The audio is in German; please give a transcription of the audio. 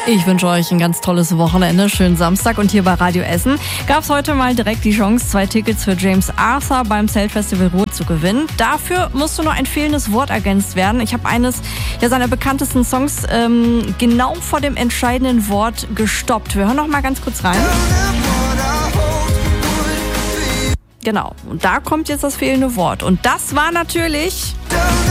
Ich wünsche euch ein ganz tolles Wochenende, schönen Samstag. Und hier bei Radio Essen gab es heute mal direkt die Chance, 2 Tickets für James Arthur beim Zeltfestival Ruhr zu gewinnen. Dafür musste nur ein fehlendes Wort ergänzt werden. Ich habe eines seiner bekanntesten Songs genau vor dem entscheidenden Wort gestoppt. Wir hören noch mal ganz kurz rein. Genau, und da kommt jetzt das fehlende Wort. Und das war natürlich...